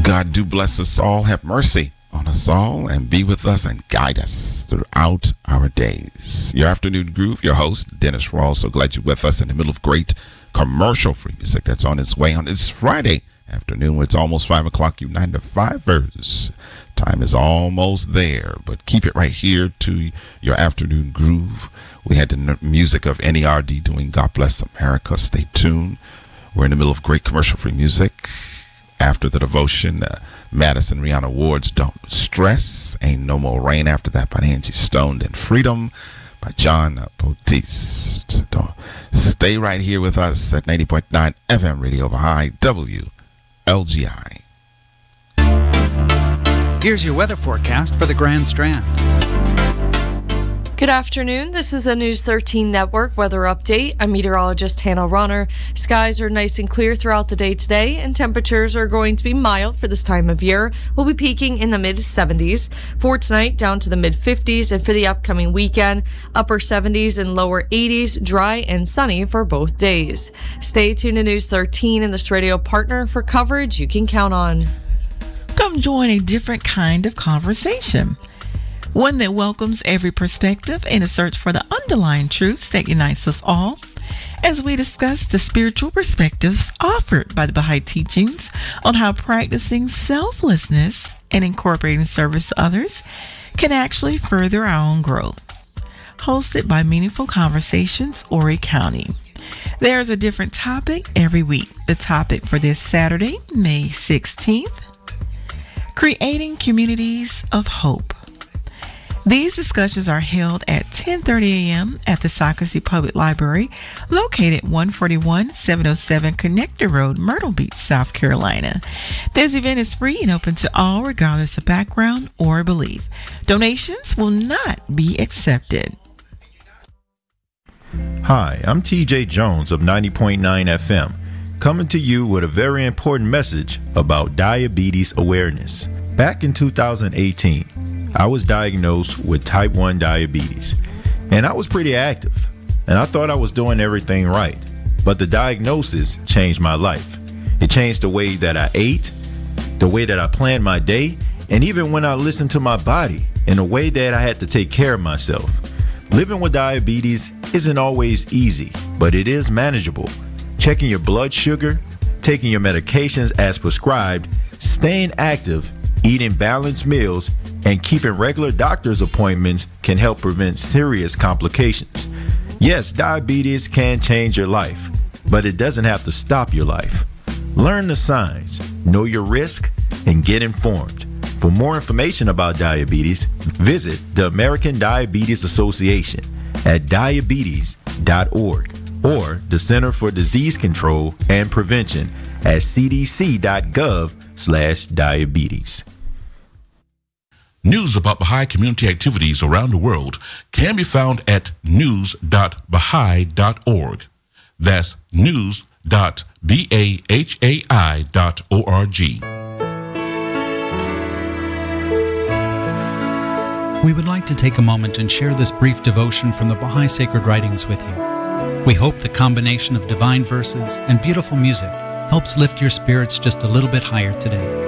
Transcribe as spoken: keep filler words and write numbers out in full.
God do bless us all, have mercy on us all, and be with us and guide us throughout our days. Your Afternoon Groove, your host, Dennis Rawls. So glad you're with us in the middle of great commercial-free music that's on its way on this Friday afternoon when it's almost five o'clock. You nine to fivers. Time is almost there, but keep it right here to your Afternoon Groove. We had the n- music of N E R D doing God Bless America. Stay tuned. We're in the middle of great commercial-free music. After the devotion, uh, Madison Rihanna Ward's Don't Stress. Ain't No More Rain. After that by Angie Stone. Then Freedom by John uh, Bautiste. Don't stay right here with us at ninety point nine F M Radio Baha'i W L G I. Here's your weather forecast for the Grand Strand. Good afternoon. This is a News thirteen Network weather update. I'm meteorologist Hannah Ronner. Skies are nice and clear throughout the day today, and temperatures are going to be mild for this time of year. We'll be peaking in the mid seventies. For tonight, down to the mid fifties, and for the upcoming weekend, upper seventies and lower eighties, dry and sunny for both days. Stay tuned to News thirteen and this radio partner for coverage you can count on. Come join a different kind of conversation. One that welcomes every perspective in a search for the underlying truths that unites us all, as we discuss the spiritual perspectives offered by the Baha'i teachings on how practicing selflessness and incorporating service to others can actually further our own growth. Hosted by Meaningful Conversations, Horry County. There's a different topic every week. The topic for this Saturday, May sixteenth, Creating Communities of Hope. These discussions are held at ten thirty a.m. at the Socracy Public Library, located at one forty-one seven oh seven Connector Road, Myrtle Beach, South Carolina. This event is free and open to all, regardless of background or belief. Donations will not be accepted. Hi, I'm T J Jones of ninety point nine F M, coming to you with a very important message about diabetes awareness. Back in two thousand eighteen, I was diagnosed with type one diabetes, and I was pretty active, and I thought I was doing everything right. But the diagnosis changed my life. It changed the way that I ate, the way that I planned my day, and even when I listened to my body in a way that I had to take care of myself. Living with diabetes isn't always easy, but it is manageable. Checking your blood sugar, taking your medications as prescribed, staying active, eating balanced meals, and keeping regular doctor's appointments can help prevent serious complications. Yes, diabetes can change your life, but it doesn't have to stop your life. Learn the signs, know your risk, and get informed. For more information about diabetes, visit the American Diabetes Association at diabetes dot org or the Center for Disease Control and Prevention at c d c dot gov slash diabetes. News about Baha'i community activities around the world can be found at news dot baha'i dot org. That's news dot bahai dot org. We would like to take a moment and share this brief devotion from the Baha'i Sacred Writings with you. We hope the combination of divine verses and beautiful music helps lift your spirits just a little bit higher today.